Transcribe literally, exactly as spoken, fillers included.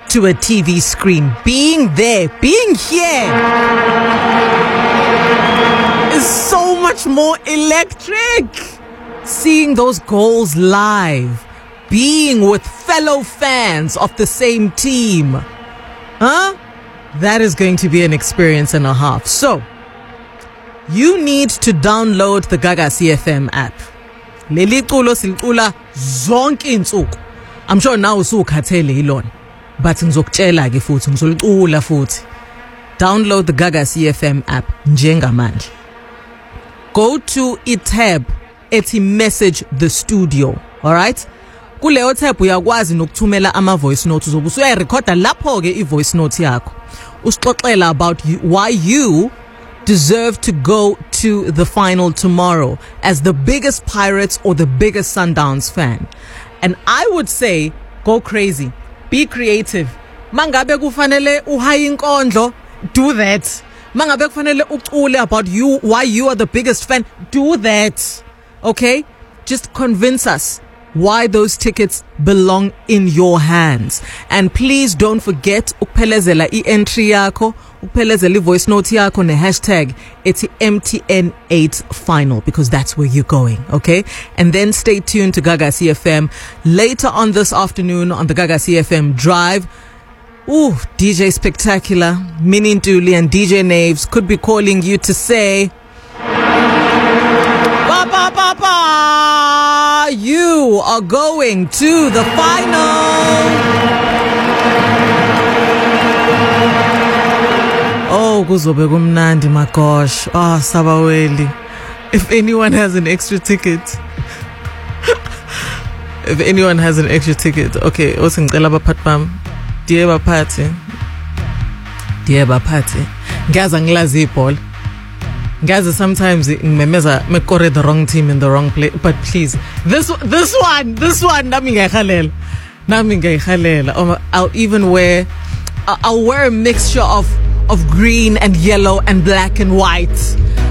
to a T V screen. Being there, being here is so much more electric. Seeing those goals live, being with fellow fans of the same team. Huh? That is going to be an experience and a half. So, you need to download the Gaga C F M app. Leli culo silicula zonke insuku. I'm sure now usukhathele ilona. But ngizokutshela ke futhi ngizolicula futhi. Download the Gaga C F M app njengamanje. Go to a tab ethi message the studio. All right? Kuleyo tab uyakwazi nokuthumela ama voice notes uzobe usuyarecorda lapho ke I voice note yakho. Usixoxela about you, why you deserve to go to the final tomorrow as the biggest Pirates or the biggest Sundowns fan. And I would say go crazy. Be creative. Mangabe kufanele uhaye inkondlo, do that. Mangabe kufanele ucule about you, why you are the biggest fan, do that. Okay? Just convince us why those tickets belong in your hands. And please don't forget ukuphelezela I-entry yakho, ukuphelezela I-voice note yakho ne hashtag it's M T N eight final, because that's where you're going, okay? And then stay tuned to Gaga C F M later on this afternoon on the Gaga C F M Drive. Ooh, D J Spectacular, Minnie Ntuli and D J Naves could be calling you to say Ba ba ba ba! You are going to the final. Oh, kuzobe kumnandi, my gosh. Ah, oh, Sabaweli. If anyone has an extra ticket, if anyone has an extra ticket, okay. Also, ngicela baphathi bami, dear baphathi, dear baphathi, ngaza ngilazi ibhola. Guys, sometimes ngimemeza mekore the wrong team in the wrong place, but please, this this one, this one, nami ngiyakhalela, nami ngiyakhalela. I'll even wear, I'll wear a mixture of of green and yellow and black and white.